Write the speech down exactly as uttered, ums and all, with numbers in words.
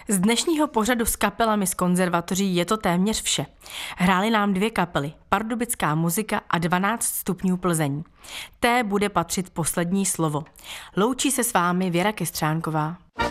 Z dnešního pořadu s kapelami z konzervatoří je to téměř vše. Hráli nám dvě kapely, Pardubická muzika a dvanáct stupňů Plzeň. Té bude patřit poslední slovo. Loučí se s vámi Věra Kystřánková.